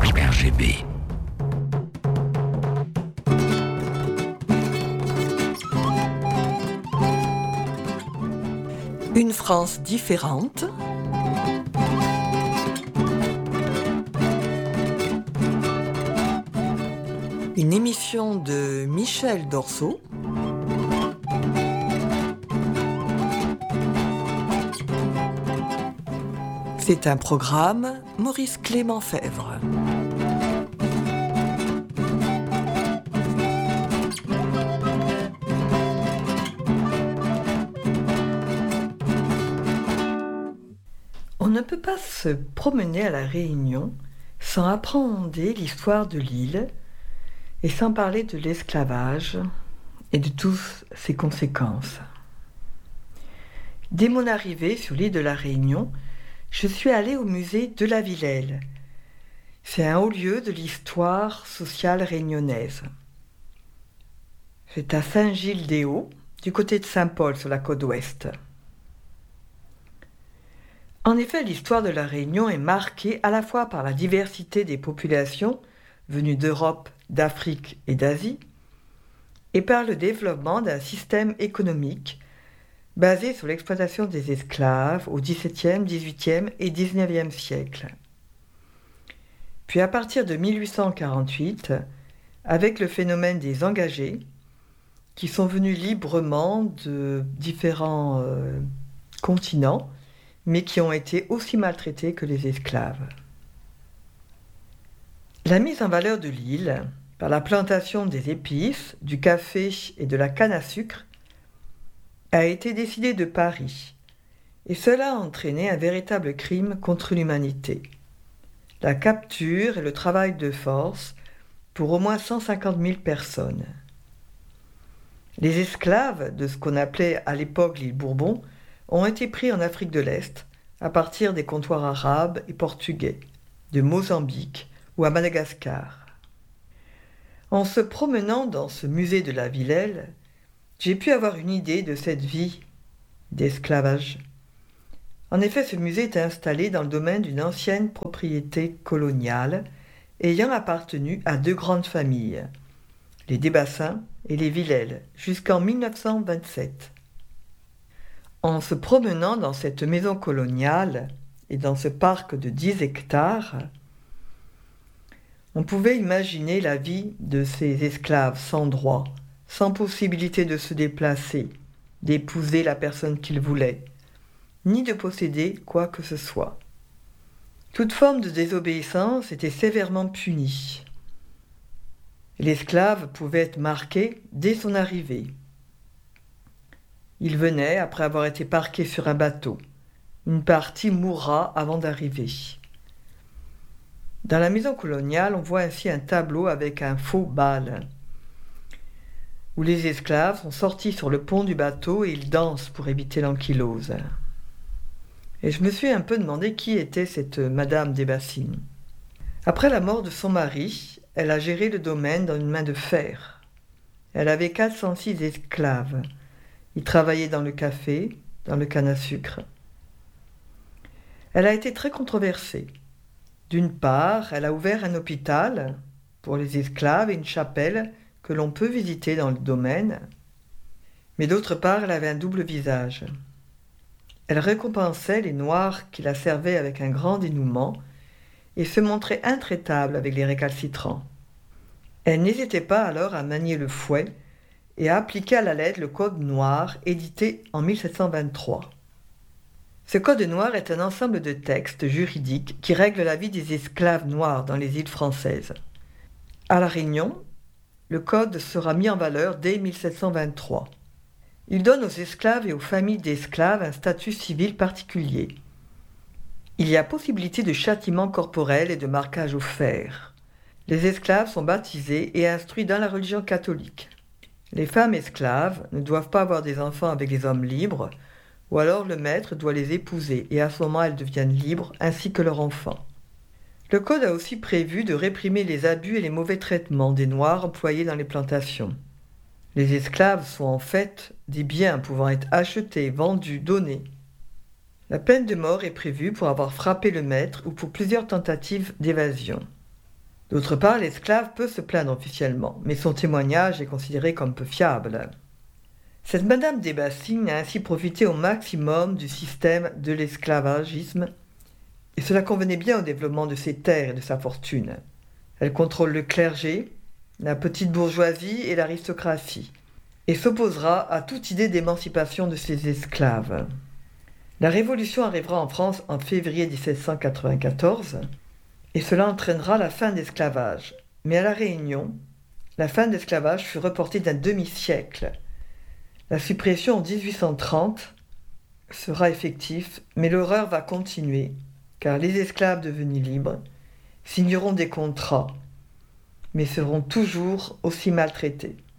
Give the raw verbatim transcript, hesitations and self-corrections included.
R G B. Une France différente. Une émission de Michel Dorceau. C'est un programme Maurice Clément-Fèvre. On ne peut pas se promener à La Réunion sans appréhender l'histoire de l'île et sans parler de l'esclavage et de toutes ses conséquences. Dès mon arrivée sur l'île de La Réunion, je suis allée au musée de la Villèle. C'est un haut lieu de l'histoire sociale réunionnaise. C'est à Saint-Gilles-des-Hauts, du côté de Saint-Paul, sur la côte ouest. En effet, l'histoire de la Réunion est marquée à la fois par la diversité des populations venues d'Europe, d'Afrique et d'Asie, et par le développement d'un système économique basé sur l'exploitation des esclaves au dix-septième, dix-huitième et dix-neuvième siècle. Puis à partir de mille huit cent quarante-huit, avec le phénomène des engagés, qui sont venus librement de différents euh, continents, mais qui ont été aussi maltraités que les esclaves. La mise en valeur de l'île, par la plantation des épices, du café et de la canne à sucre, a été décidée de Paris, et cela a entraîné un véritable crime contre l'humanité. La capture et le travail de force pour au moins cent cinquante mille personnes. Les esclaves de ce qu'on appelait à l'époque l'île Bourbon ont été pris en Afrique de l'Est à partir des comptoirs arabes et portugais, de Mozambique ou à Madagascar. En se promenant dans ce musée de la Villèle, j'ai pu avoir une idée de cette vie d'esclavage. En effet, ce musée est installé dans le domaine d'une ancienne propriété coloniale ayant appartenu à deux grandes familles, les Desbassins et les Villèle, jusqu'en mille neuf cent vingt-sept. En se promenant dans cette maison coloniale et dans ce parc de dix hectares, on pouvait imaginer la vie de ces esclaves sans droit, sans possibilité de se déplacer, d'épouser la personne qu'ils voulaient, ni de posséder quoi que ce soit. Toute forme de désobéissance était sévèrement punie. L'esclave pouvait être marqué dès son arrivée. Il venait après avoir été parqué sur un bateau. Une partie mourra avant d'arriver. Dans la maison coloniale, on voit ainsi un tableau avec un faux bal, où les esclaves sont sortis sur le pont du bateau et ils dansent pour éviter l'ankylose. Et je me suis un peu demandé qui était cette Madame Desbassines. Après la mort de son mari, elle a géré le domaine dans une main de fer. Elle avait quatre cent six esclaves. Ils travaillaient dans le café, dans le canne à sucre. Elle a été très controversée. D'une part, elle a ouvert un hôpital pour les esclaves et une chapelle que l'on peut visiter dans le domaine, mais d'autre part, elle avait un double visage. Elle récompensait les Noirs qui la servaient avec un grand dénouement et se montrait intraitable avec les récalcitrants. Elle n'hésitait pas alors à manier le fouet et à appliquer à la lettre le Code noir édité en mille sept cent vingt-trois. Ce Code noir est un ensemble de textes juridiques qui règlent la vie des esclaves noirs dans les îles françaises. À La Réunion, le Code sera mis en valeur dès mille sept cent vingt-trois. Il donne aux esclaves et aux familles d'esclaves un statut civil particulier. Il y a possibilité de châtiment corporel et de marquage au fer. Les esclaves sont baptisés et instruits dans la religion catholique. Les femmes esclaves ne doivent pas avoir des enfants avec les hommes libres, ou alors le maître doit les épouser et à ce moment elles deviennent libres ainsi que leurs enfants. Le Code a aussi prévu de réprimer les abus et les mauvais traitements des Noirs employés dans les plantations. Les esclaves sont en fait des biens pouvant être achetés, vendus, donnés. La peine de mort est prévue pour avoir frappé le maître ou pour plusieurs tentatives d'évasion. D'autre part, l'esclave peut se plaindre officiellement, mais son témoignage est considéré comme peu fiable. Cette Madame des Bassines a ainsi profité au maximum du système de l'esclavagisme, et cela convenait bien au développement de ses terres et de sa fortune. Elle contrôle le clergé, la petite bourgeoisie et l'aristocratie, et s'opposera à toute idée d'émancipation de ses esclaves. La Révolution arrivera en France en février dix-sept cent quatre-vingt-quatorze, et cela entraînera la fin de l'esclavage. Mais à La Réunion, la fin de l'esclavage fut reportée d'un demi-siècle. La suppression en dix-huit cent trente sera effective, mais l'horreur va continuer, car les esclaves devenus libres signeront des contrats, mais seront toujours aussi maltraités.